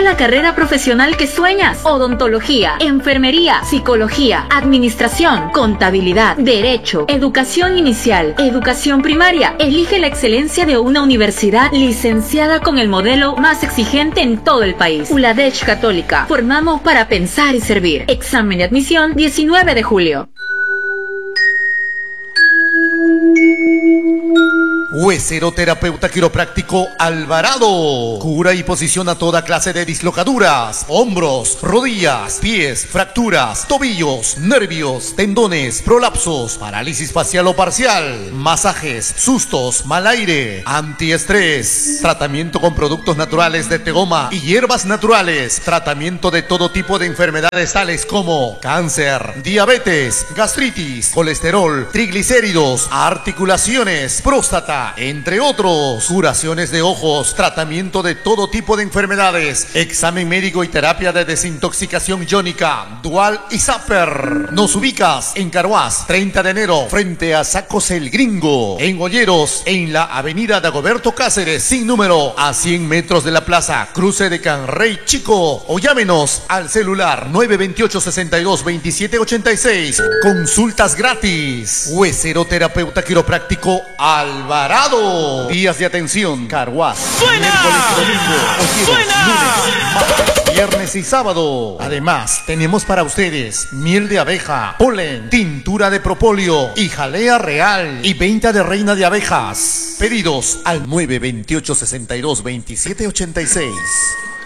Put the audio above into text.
la carrera profesional que sueñas. Odontología, enfermería, psicología, administración, contabilidad, derecho, educación inicial, educación primaria. Elige la excelencia de una universidad licenciada con el modelo más exigente en todo el país. ULADESH Católica. Formamos para pensar y servir. Examen de admisión 19 de julio. Huesero Terapeuta Quiropráctico Alvarado. Cura y posiciona toda clase de dislocaduras, hombros, rodillas, pies, fracturas, tobillos, nervios, tendones, prolapsos, parálisis facial o parcial, masajes, sustos, mal aire, antiestrés, tratamiento con productos naturales de tegoma y hierbas naturales, tratamiento de todo tipo de enfermedades tales como cáncer, diabetes, gastritis, colesterol, triglicéridos, articulaciones, próstata, entre otros. Curaciones de ojos, tratamiento de todo tipo de enfermedades, examen médico y terapia de desintoxicación iónica, dual y zapper. Nos ubicas en Carhuaz, 30 de enero, frente a Sacos el Gringo. En Olleros, en la avenida Dagoberto Cáceres, sin número, a 100 metros de la plaza, cruce de Canrey Chico. O llámenos al celular 928-62-2786. Consultas gratis. Huesero Terapeuta Quiropráctico Alvarado. Días de atención: Carhuaz, miércoles y domingo, lunes, martes, viernes y sábado. Además, tenemos para ustedes miel de abeja, polen, tintura de propóleo y jalea real y venta de reina de abejas. Pedidos al 928-62-2786.